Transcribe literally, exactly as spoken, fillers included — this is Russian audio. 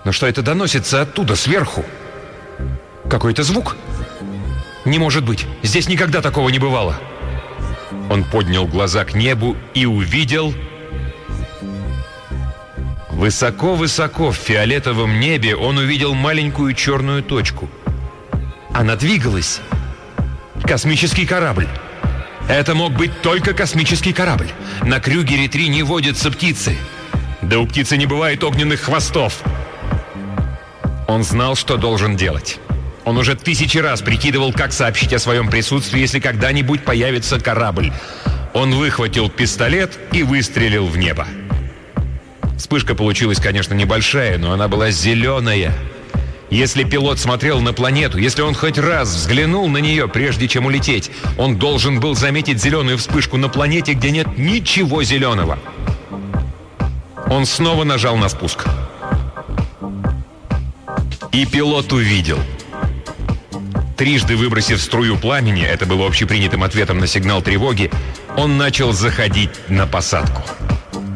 Но что это доносится оттуда, сверху? Какой-то звук? Не может быть, здесь никогда такого не бывало. Он поднял глаза к небу и увидел... Высоко-высоко в фиолетовом небе он увидел маленькую черную точку. Она двигалась. Космический корабль. Это мог быть только космический корабль. На Крюгере три не водятся птицы. Да у птицы не бывает огненных хвостов. Он знал, что должен делать. Он уже тысячи раз прикидывал, как сообщить о своем присутствии, если когда-нибудь появится корабль. Он выхватил пистолет и выстрелил в небо. Вспышка получилась, конечно, небольшая, но она была зеленая. Если пилот смотрел на планету, если он хоть раз взглянул на нее, прежде чем улететь, он должен был заметить зеленую вспышку на планете, где нет ничего зеленого. Он снова нажал на спуск. И пилот увидел. Трижды выбросив струю пламени, это было общепринятым ответом на сигнал тревоги, он начал заходить на посадку.